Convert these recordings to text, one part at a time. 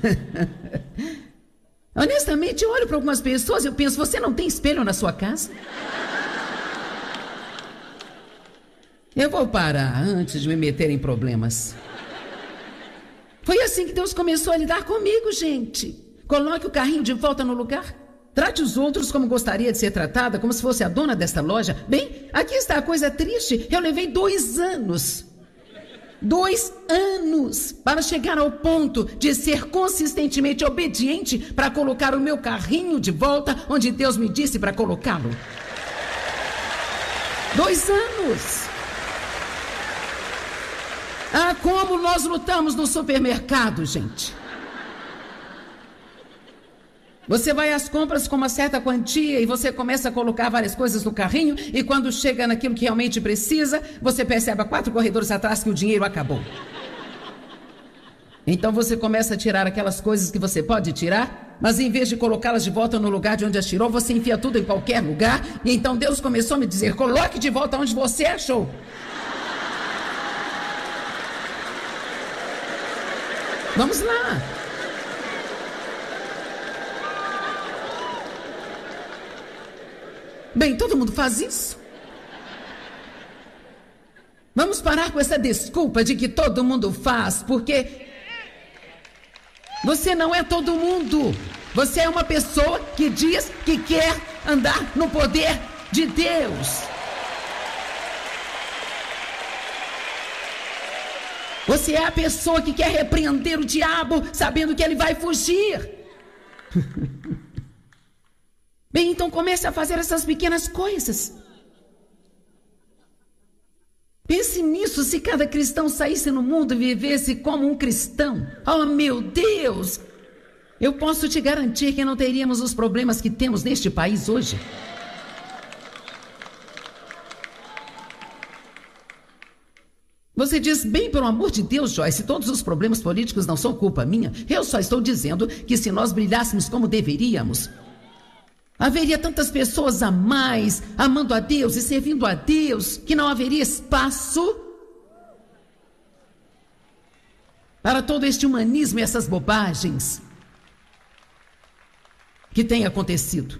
Honestamente, eu olho para algumas pessoas e eu penso, você não tem espelho na sua casa? Eu vou parar antes de me meter em problemas. Foi assim que Deus começou a lidar comigo, gente. Coloque o carrinho de volta no lugar. Trate os outros como gostaria de ser tratada, como se fosse a dona desta loja. Bem, aqui está a coisa triste. Eu levei 2 anos. 2 anos para chegar ao ponto de ser consistentemente obediente para colocar o meu carrinho de volta onde Deus me disse para colocá-lo. 2 anos. Ah, como nós lutamos no supermercado, gente. Você vai às compras com uma certa quantia e você começa a colocar várias coisas no carrinho e quando chega naquilo que realmente precisa, você percebe a 4 corredores atrás que o dinheiro acabou. Então você começa a tirar aquelas coisas que você pode tirar, mas em vez de colocá-las de volta no lugar de onde as tirou, você enfia tudo em qualquer lugar. E então Deus começou a me dizer, coloque de volta onde você achou. Vamos lá. Bem, todo mundo faz isso. Vamos parar com essa desculpa de que todo mundo faz, porque você não é todo mundo. Você é uma pessoa que diz que quer andar no poder de Deus. Você é a pessoa que quer repreender o diabo, sabendo que ele vai fugir. Bem, então comece a fazer essas pequenas coisas. Pense nisso, se cada cristão saísse no mundo e vivesse como um cristão. Oh, meu Deus! Eu posso te garantir que não teríamos os problemas que temos neste país hoje. Você diz, bem, pelo amor de Deus, Joyce, todos os problemas políticos não são culpa minha. Eu só estou dizendo que se nós brilhássemos como deveríamos, haveria tantas pessoas a mais, amando a Deus e servindo a Deus, que não haveria espaço para todo este humanismo e essas bobagens que têm acontecido.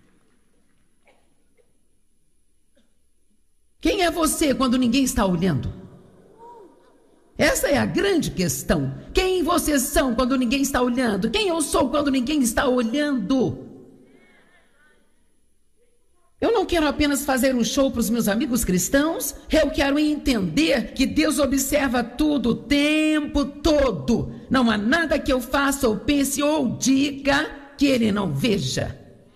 Quem é você quando ninguém está olhando? Essa é a grande questão. Quem vocês são quando ninguém está olhando? Quem eu sou quando ninguém está olhando? Eu não quero apenas fazer um show para os meus amigos cristãos. Eu quero entender que Deus observa tudo o tempo todo. Não há nada que eu faça ou pense ou diga que Ele não veja.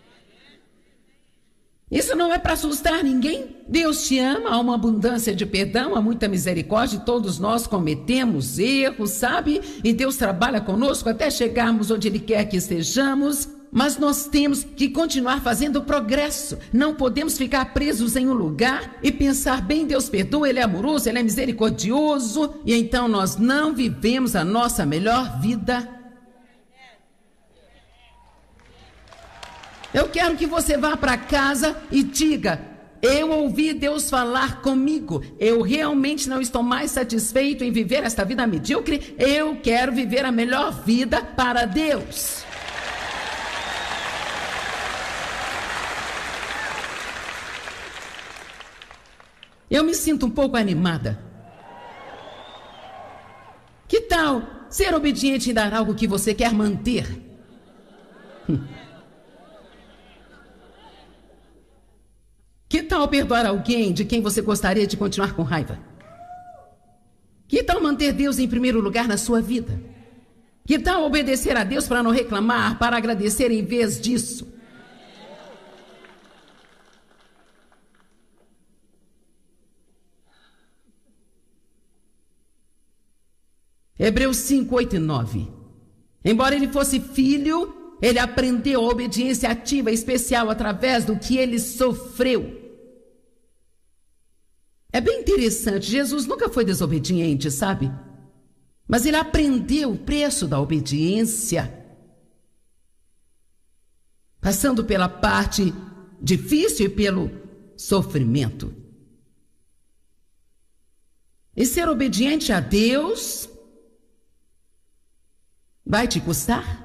Isso não é para assustar ninguém. Deus te ama, há uma abundância de perdão, há muita misericórdia, todos nós cometemos erros, sabe? E Deus trabalha conosco até chegarmos onde Ele quer que estejamos, mas nós temos que continuar fazendo progresso. Não podemos ficar presos em um lugar e pensar, bem, Deus perdoa, Ele é amoroso, Ele é misericordioso, e então nós não vivemos a nossa melhor vida. Eu quero que você vá para casa e diga, eu ouvi Deus falar comigo, eu realmente não estou mais satisfeito em viver esta vida medíocre, eu quero viver a melhor vida para Deus. Eu me sinto um pouco animada. Que tal ser obediente em dar algo que você quer manter? Que tal perdoar alguém de quem você gostaria de continuar com raiva? Que tal manter Deus em primeiro lugar na sua vida? Que tal obedecer a Deus para não reclamar, para agradecer em vez disso? Hebreus 5, 8 e 9. Embora ele fosse filho, ele aprendeu a obediência ativa e especial através do que ele sofreu. É bem interessante, Jesus nunca foi desobediente, sabe? Mas ele aprendeu o preço da obediência, passando pela parte difícil e pelo sofrimento. E ser obediente a Deus Vai te custar?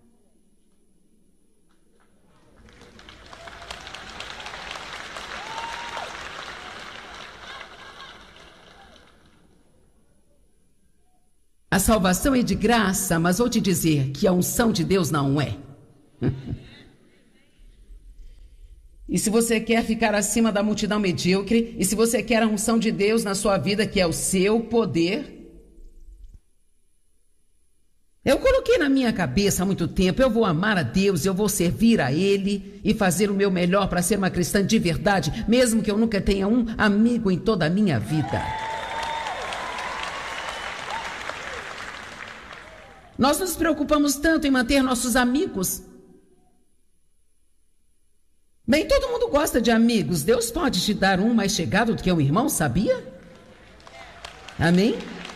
A salvação é de graça, mas vou te dizer que a unção de Deus não é. E se você quer ficar acima da multidão medíocre, e se você quer a unção de Deus na sua vida, que é o seu poder, eu coloquei na minha cabeça há muito tempo, eu vou amar a Deus, eu vou servir a Ele e fazer o meu melhor para ser uma cristã de verdade, mesmo que eu nunca tenha um amigo em toda a minha vida. Nós nos preocupamos tanto em manter nossos amigos. Bem, todo mundo gosta de amigos. Deus pode te dar um mais chegado do que um irmão, sabia? Amém?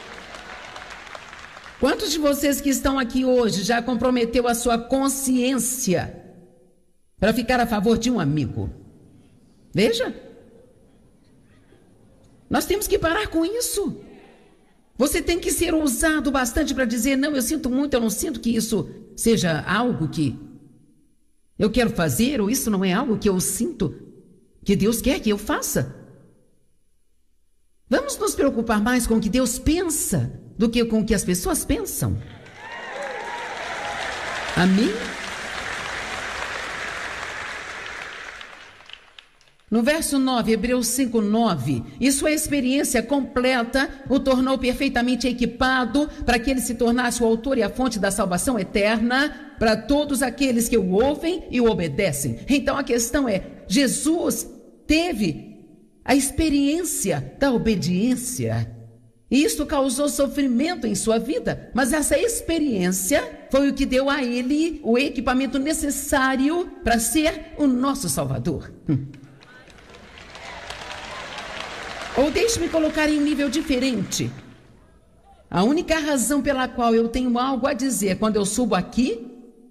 Quantos de vocês que estão aqui hoje já comprometeu a sua consciência para ficar a favor de um amigo? Veja. Nós temos que parar com isso. Você tem que ser ousado bastante para dizer, não, eu sinto muito, eu não sinto que isso seja algo que eu quero fazer, ou isso não é algo que eu sinto que Deus quer que eu faça. Vamos nos preocupar mais com o que Deus pensa do que com o que as pessoas pensam. Amém? No verso 9, Hebreus 5:9, e sua experiência completa o tornou perfeitamente equipado para que ele se tornasse o autor e a fonte da salvação eterna para todos aqueles que o ouvem e o obedecem. Então a questão é, Jesus teve a experiência da obediência. E isto causou sofrimento em sua vida, mas essa experiência foi o que deu a ele o equipamento necessário para ser o nosso Salvador. Ou deixe-me colocar em nível diferente. A única razão pela qual eu tenho algo a dizer quando eu subo aqui,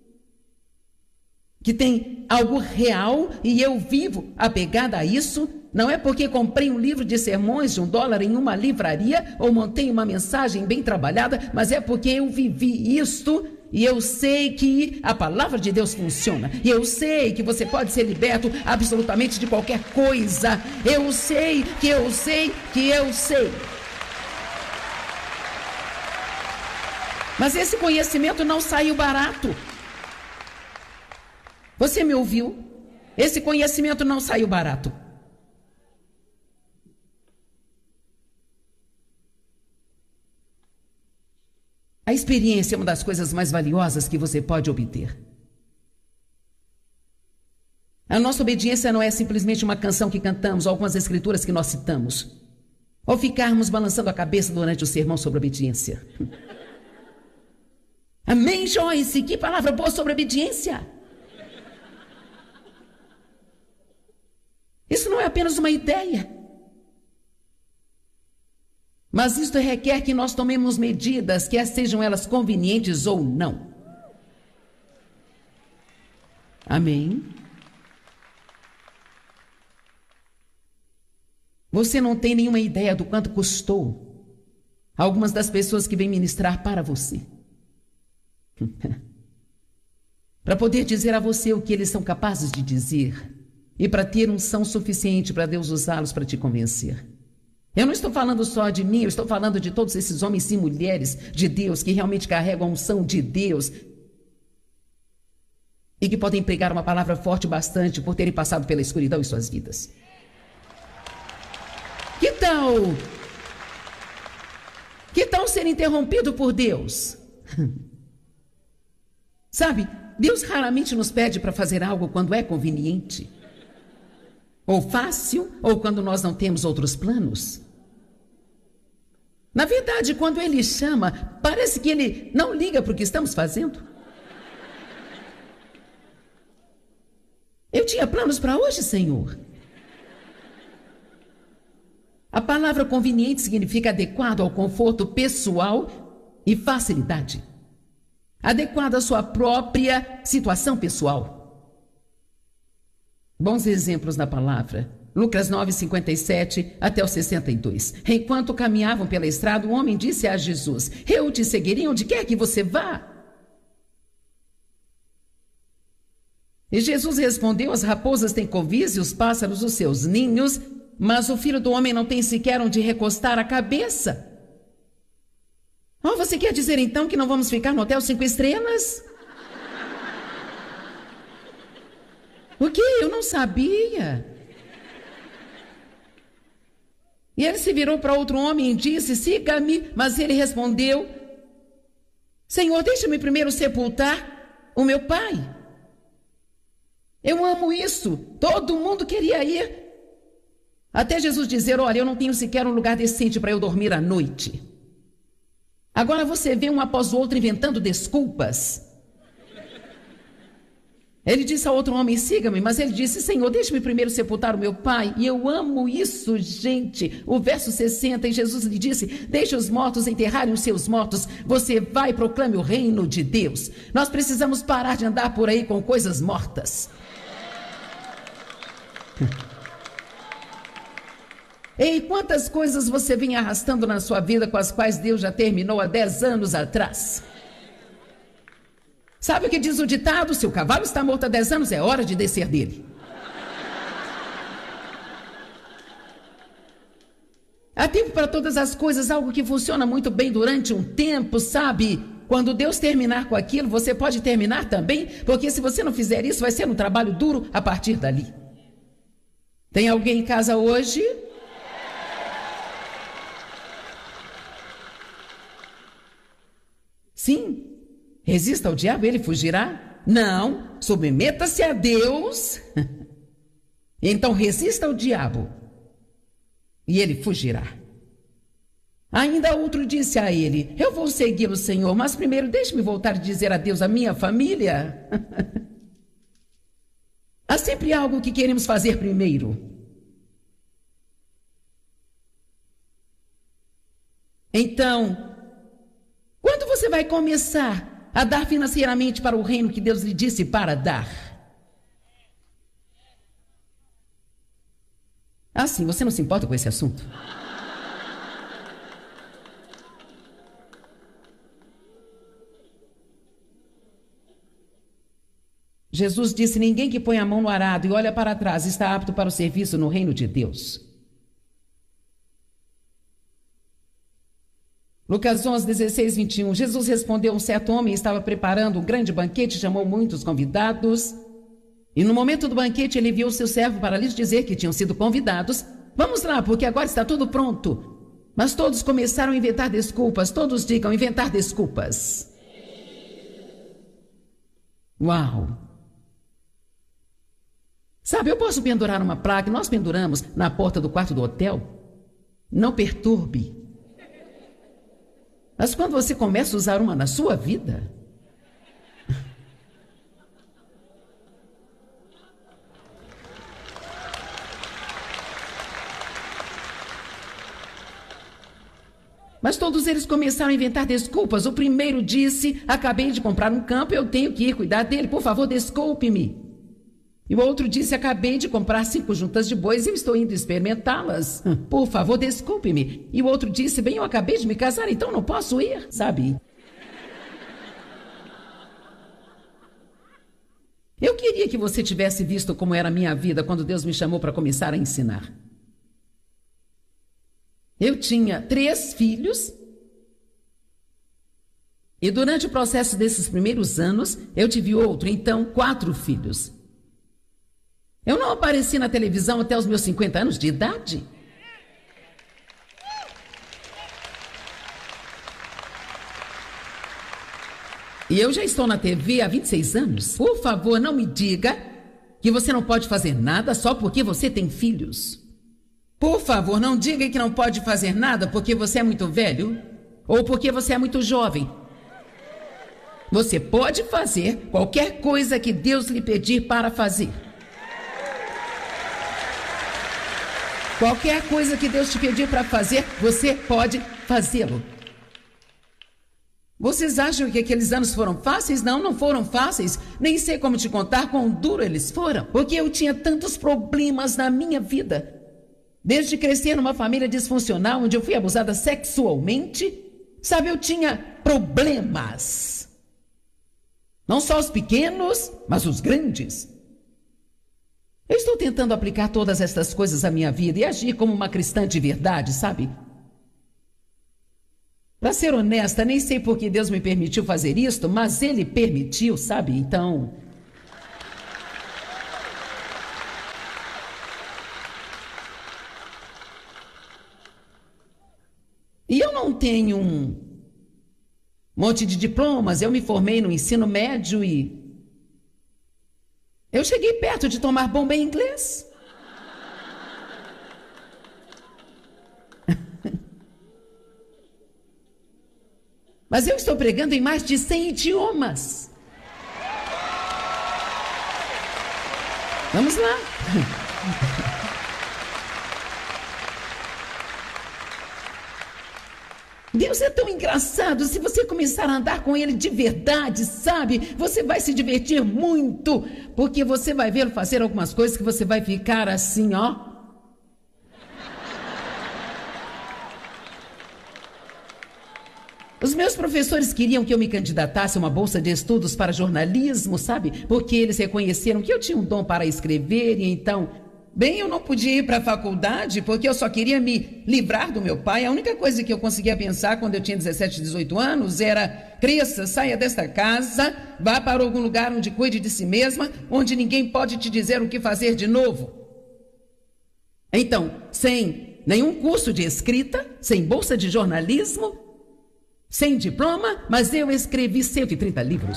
que tem algo real e eu vivo apegada a isso, não é porque comprei um livro de sermões de $1 em uma livraria ou montei uma mensagem bem trabalhada, mas é porque eu vivi isto e eu sei que a palavra de Deus funciona. E eu sei que você pode ser liberto absolutamente de qualquer coisa. Eu sei que eu sei que eu sei. Mas esse conhecimento não saiu barato. Você me ouviu? Esse conhecimento não saiu barato. A experiência é uma das coisas mais valiosas que você pode obter. A nossa obediência não é simplesmente uma canção que cantamos ou algumas escrituras que nós citamos, ou ficarmos balançando a cabeça durante o sermão sobre obediência. Amém, Joyce? Que palavra boa sobre obediência! Isso não é apenas uma ideia. Mas isto requer que nós tomemos medidas, quer sejam elas convenientes ou não. Amém? Você não tem nenhuma ideia do quanto custou algumas das pessoas que vêm ministrar para você. Para poder dizer a você o que eles são capazes de dizer e para ter unção suficiente para Deus usá-los para te convencer. Eu não estou falando só de mim, eu estou falando de todos esses homens e mulheres de Deus que realmente carregam a unção de Deus e que podem pregar uma palavra forte bastante por terem passado pela escuridão em suas vidas. Que tal ser interrompido por Deus? Sabe, Deus raramente nos pede para fazer algo quando é conveniente, ou fácil, ou quando nós não temos outros planos. Na verdade, quando Ele chama, parece que Ele não liga para o que estamos fazendo. Eu tinha planos para hoje, Senhor. A palavra conveniente significa adequado ao conforto pessoal e facilidade. Adequado à sua própria situação pessoal. Bons exemplos na palavra. Lucas 9, 57 até o 62. Enquanto caminhavam pela estrada, o homem disse a Jesus: eu te seguirei onde quer que você vá. E Jesus respondeu: as raposas têm covis e os pássaros os seus ninhos, mas o Filho do Homem não tem sequer onde recostar a cabeça. Oh, você quer dizer então que não vamos ficar no hotel 5 estrelas? O quê? Eu não sabia. E ele se virou para outro homem e disse: siga-me. Mas ele respondeu: Senhor, deixa-me primeiro sepultar o meu pai. Eu amo isso. Todo mundo queria ir. Até Jesus dizer: olha, eu não tenho sequer um lugar decente para eu dormir à noite. Agora você vê um após o outro inventando desculpas. Ele disse ao outro homem: siga-me. Mas ele disse: Senhor, deixe-me primeiro sepultar o meu pai. E eu amo isso, gente. O verso 60, e Jesus lhe disse: deixe os mortos enterrarem os seus mortos. Você vai e proclame o reino de Deus. Nós precisamos parar de andar por aí com coisas mortas. Ei, quantas coisas você vem arrastando na sua vida com as quais Deus já terminou há 10 anos atrás? Sabe o que diz o ditado? Se o cavalo está morto há 10 anos, é hora de descer dele. Há tempo para todas as coisas, algo que funciona muito bem durante um tempo, sabe? Quando Deus terminar com aquilo, você pode terminar também, porque se você não fizer isso, vai ser um trabalho duro a partir dali. Tem alguém em casa hoje? Sim. Resista ao diabo, ele fugirá? Não. Submeta-se a Deus. Então resista ao diabo e ele fugirá. Ainda outro disse a ele: eu vou segui-lo, Senhor, mas primeiro deixe-me voltar e dizer adeus à minha família. Há sempre algo que queremos fazer primeiro. Então, quando você vai começar a dar financeiramente para o reino que Deus lhe disse para dar? Ah, sim, você não se importa com esse assunto? Jesus disse: ninguém que põe a mão no arado e olha para trás está apto para o serviço no reino de Deus. Lucas 11, 16, 21. Jesus respondeu: um certo homem estava preparando um grande banquete, chamou muitos convidados. E no momento do banquete ele enviou seu servo para lhes dizer que tinham sido convidados. Vamos lá, porque agora está tudo pronto. Mas todos começaram a inventar desculpas. Todos digam: inventar desculpas. Uau! Sabe, eu posso pendurar uma placa, nós penduramos na porta do quarto do hotel. Não perturbe. Mas quando você começa a usar uma na sua vida... Mas todos eles começaram a inventar desculpas. O primeiro disse: acabei de comprar um campo, eu tenho que ir cuidar dele, por favor, desculpe-me. E o outro disse: acabei de comprar 5 juntas de bois e eu estou indo experimentá-las. Por favor, desculpe-me. E o outro disse: bem, eu acabei de me casar, então não posso ir, sabe? Eu queria que você tivesse visto como era a minha vida quando Deus me chamou para começar a ensinar. Eu tinha 3 filhos. E durante o processo desses primeiros anos, eu tive outro, então 4 filhos. Eu não apareci na televisão até os meus 50 anos de idade. E eu já estou na TV há 26 anos. Por favor, não me diga que você não pode fazer nada só porque você tem filhos. Por favor, não diga que não pode fazer nada porque você é muito velho ou porque você é muito jovem. Você pode fazer qualquer coisa que Deus lhe pedir para fazer. Qualquer coisa que Deus te pedir para fazer, você pode fazê-lo. Vocês acham que aqueles anos foram fáceis? Não, não foram fáceis. Nem sei como te contar quão duro eles foram. Porque eu tinha tantos problemas na minha vida. Desde crescer numa família disfuncional, onde eu fui abusada sexualmente, sabe, eu tinha problemas. Não só os pequenos, mas os grandes. Eu estou tentando aplicar todas estas coisas à minha vida e agir como uma cristã de verdade, sabe? Para ser honesta, nem sei por que Deus me permitiu fazer isto, mas Ele permitiu, sabe? Então... E eu não tenho um monte de diplomas, eu me formei no ensino médio e... eu cheguei perto de tomar bomba em inglês. Mas eu estou pregando em mais de 100 idiomas. Vamos lá. Deus é tão engraçado. Se você começar a andar com Ele de verdade, sabe? Você vai se divertir muito, porque você vai vê-lo fazer algumas coisas que você vai ficar assim, ó. Os meus professores queriam que eu me candidatasse a uma bolsa de estudos para jornalismo, sabe? Porque eles reconheceram que eu tinha um dom para escrever e então... Bem, eu não podia ir para a faculdade porque eu só queria me livrar do meu pai. A única coisa que eu conseguia pensar quando eu tinha 17, 18 anos era: cresça, saia desta casa, vá para algum lugar onde cuide de si mesma, onde ninguém pode te dizer o que fazer de novo. Então, sem nenhum curso de escrita, sem bolsa de jornalismo, sem diploma, mas eu escrevi 130 livros.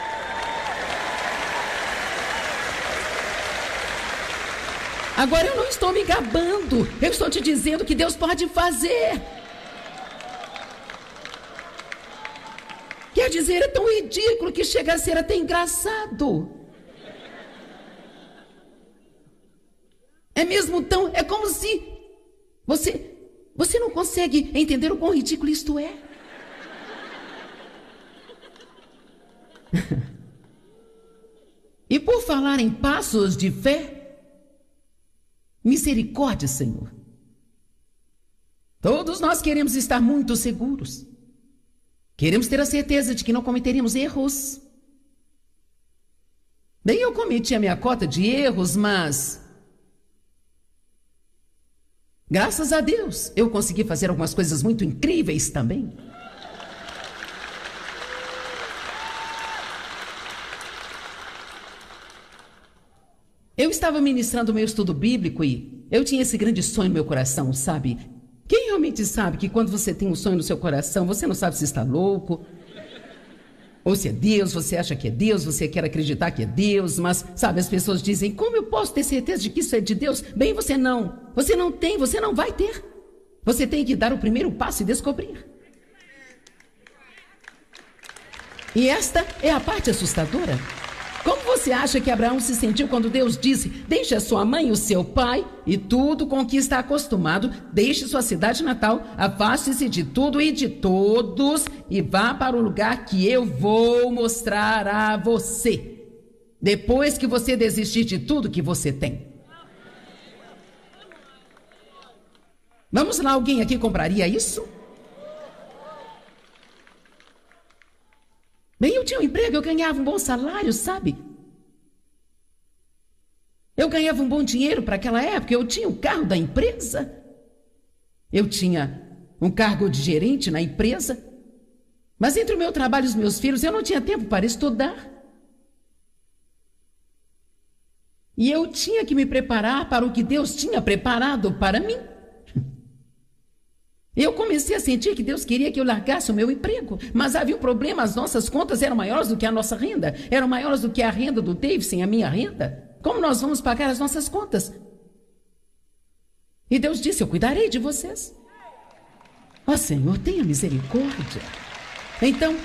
Agora eu não estou me gabando, eu estou te dizendo que Deus pode fazer. Quer dizer, é tão ridículo que chega a ser até engraçado. É mesmo tão... é como se... Você não consegue entender o quão ridículo isto é? E por falar em passos de fé... misericórdia, Senhor. Todos nós queremos estar muito seguros. Queremos ter a certeza de que não cometeríamos erros. Bem, eu cometi a minha cota de erros, mas... graças a Deus, eu consegui fazer algumas coisas muito incríveis também. Eu estava ministrando o meu estudo bíblico e eu tinha esse grande sonho no meu coração, sabe? Quem realmente sabe que quando você tem um sonho no seu coração, você não sabe se está louco, ou se é Deus, você acha que é Deus, você quer acreditar que é Deus, mas, sabe, as pessoas dizem: como eu posso ter certeza de que isso é de Deus? Bem, você não tem, você não vai ter. Você tem que dar o primeiro passo e descobrir. E esta é a parte assustadora. Como você acha que Abraão se sentiu quando Deus disse: deixe a sua mãe e o seu pai e tudo com que está acostumado, deixe sua cidade natal, afaste-se de tudo e de todos e vá para o lugar que eu vou mostrar a você, depois que você desistir de tudo que você tem? Vamos lá, alguém aqui compraria isso? Bem, eu tinha um emprego, eu ganhava um bom salário, sabe? Eu ganhava um bom dinheiro para aquela época, eu tinha o carro da empresa. Eu tinha um cargo de gerente na empresa. Mas entre o meu trabalho e os meus filhos, eu não tinha tempo para estudar. E eu tinha que me preparar para o que Deus tinha preparado para mim. Eu comecei a sentir que Deus queria que eu largasse o meu emprego, mas havia um problema: as nossas contas eram maiores do que a nossa renda, eram maiores do que a renda do Davidson, a minha renda. Como nós vamos pagar as nossas contas? E Deus disse: eu cuidarei de vocês. Ó Senhor, tenha misericórdia. Então,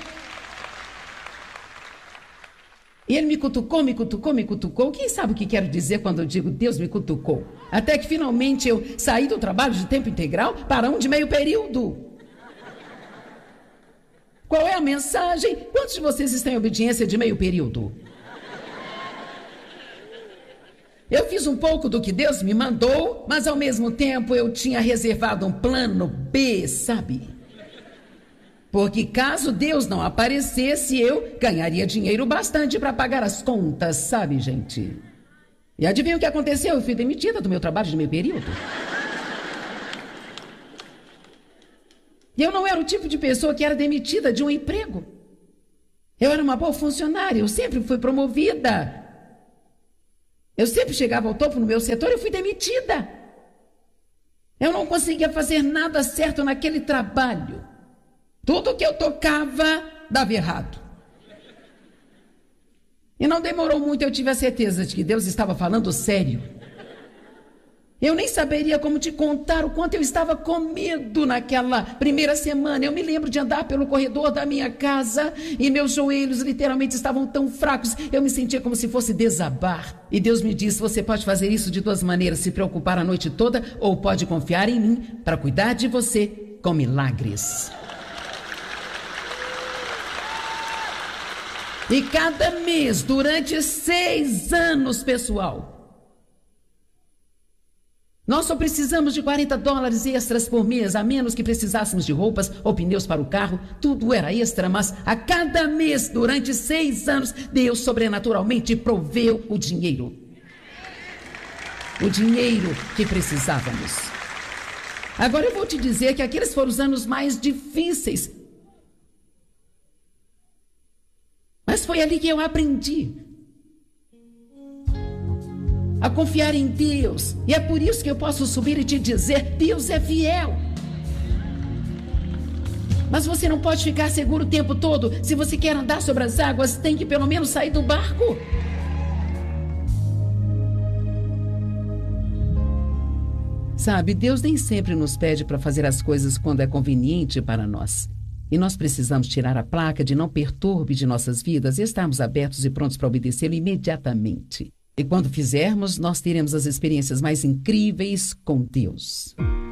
e ele me cutucou, me cutucou, me cutucou. Quem sabe o que quero dizer quando eu digo Deus me cutucou? Até que finalmente eu saí do trabalho de tempo integral para um de meio período. Qual é a mensagem? Quantos de vocês estão em obediência de meio período? Eu fiz um pouco do que Deus me mandou, mas ao mesmo tempo eu tinha reservado um plano B, sabe? Porque caso Deus não aparecesse, eu ganharia dinheiro bastante para pagar as contas, sabe, gente? E adivinha o que aconteceu? Eu fui demitida do meu trabalho de meio período. E eu não era o tipo de pessoa que era demitida de um emprego. Eu era uma boa funcionária, eu sempre fui promovida. Eu sempre chegava ao topo no meu setor e fui demitida. Eu não conseguia fazer nada certo naquele trabalho. Tudo que eu tocava dava errado. E não demorou muito, eu tive a certeza de que Deus estava falando sério. Eu nem saberia como te contar o quanto eu estava com medo naquela primeira semana. Eu me lembro de andar pelo corredor da minha casa e meus joelhos literalmente estavam tão fracos. Eu me sentia como se fosse desabar. E Deus me disse, você pode fazer isso de duas maneiras, se preocupar a noite toda ou pode confiar em mim para cuidar de você com milagres. E cada mês, durante 6 anos, pessoal, nós só precisamos de $40 extras por mês, a menos que precisássemos de roupas ou pneus para o carro. Tudo era extra, mas a cada mês, durante 6 anos, Deus sobrenaturalmente proveu o dinheiro. O dinheiro que precisávamos. Agora eu vou te dizer que aqueles foram os anos mais difíceis. Mas foi ali que eu aprendi a confiar em Deus. E é por isso que eu posso subir e te dizer, Deus é fiel. Mas você não pode ficar seguro o tempo todo. Se você quer andar sobre as águas, tem que pelo menos sair do barco. Sabe, Deus nem sempre nos pede para fazer as coisas quando é conveniente para nós. E nós precisamos tirar a placa de não perturbe de nossas vidas e estarmos abertos e prontos para obedecê-lo imediatamente. E quando fizermos, nós teremos as experiências mais incríveis com Deus.